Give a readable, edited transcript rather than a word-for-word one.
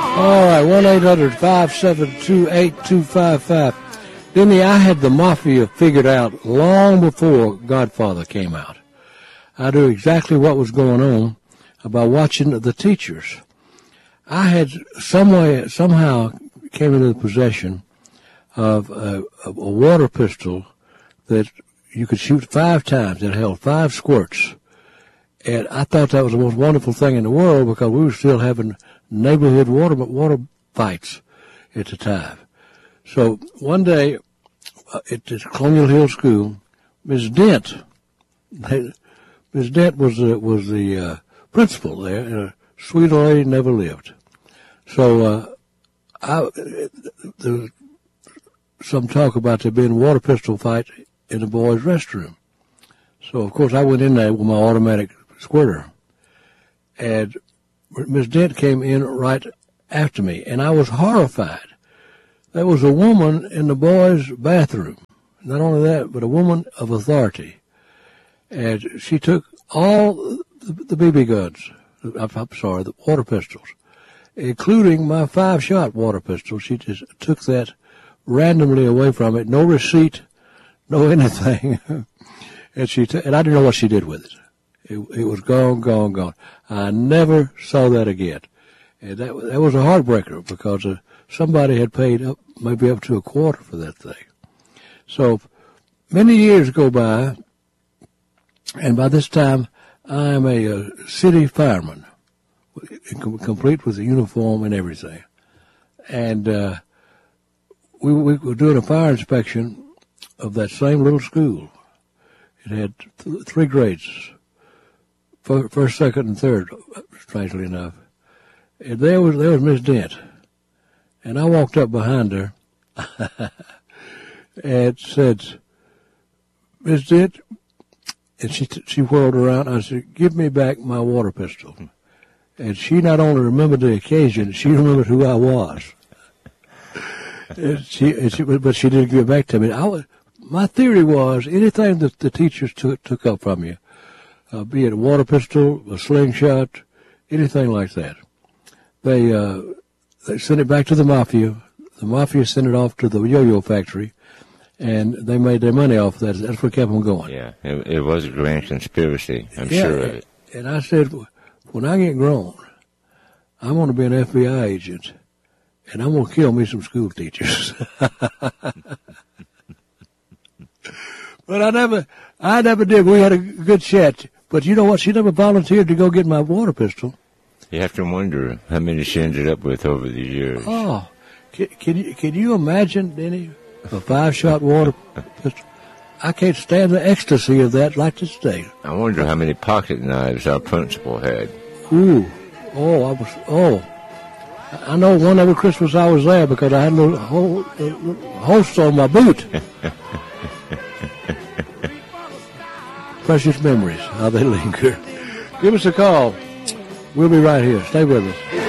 All right, 1-800-572-8255. Denny, I had the Mafia figured out long before Godfather came out. I knew exactly what was going on by watching the teachers. I had somehow came into the possession of a water pistol that you could shoot 5 times. It held 5 squirts. And I thought that was the most wonderful thing in the world because we were still having neighborhood water fights at the time. So one day at this Colonial Hill School, Ms. Dent was the principal there, and a sweet old lady never lived. So there was some talk about there being a water pistol fight in the boys' restroom. So, of course, I went in there with my automatic squirter. And Miss Dent came in right after me, and I was horrified. There was a woman in the boys' bathroom. Not only that, but a woman of authority. And she took all the BB guns, the water pistols, including my 5-shot water pistol. She just took that randomly away from it, no receipt, no anything. And I didn't know what she did with it. It was gone. I never saw that again. And that was a heartbreaker because somebody had paid maybe up to a quarter for that thing. So many years go by, and by this time I am a city fireman, complete with the uniform and everything. And we were doing a fire inspection of that same little school. It had 3 grades, first, second, and third, strangely enough. And there was Miss Dent. And I walked up behind her and said, Miss Dent, and she whirled around. I said, give me back my water pistol. And she not only remembered the occasion, she remembered who I was. But she didn't give it back to me. My theory was anything that the teachers took up from you, be it a water pistol, a slingshot, anything like that, they sent it back to the Mafia. The Mafia sent it off to the yo-yo factory, and they made their money off that. That's what kept them going. Yeah, it was a grand conspiracy, I'm sure of it. And I said, when I get grown, I'm going to be an FBI agent, and I'm going to kill me some school teachers. But I never did. We had a good chat. But you know what? She never volunteered to go get my water pistol. You have to wonder how many she ended up with over the years. Oh, can you imagine, Denny, a 5-shot water pistol? I can't stand the ecstasy of that like this day. I wonder how many pocket knives our principal had. I know one every Christmas I was there because I had a little holster on my boot. Precious memories, how they linger. Give us a call. We'll be right here. Stay with us.